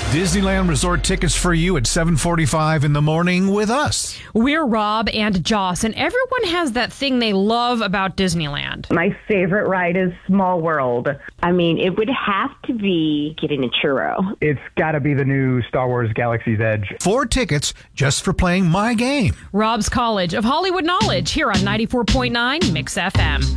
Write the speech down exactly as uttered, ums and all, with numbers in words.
Disneyland Resort tickets for you at seven forty-five in the morning with us. We're Rob and Joss, and everyone has that thing they love about Disneyland. My favorite ride is Small World. I mean, it would have to be getting a churro. It's got to be the new Star Wars Galaxy's Edge. Four tickets just for playing my game. Rob's College of Hollywood Knowledge here on ninety-four point nine Mix F M.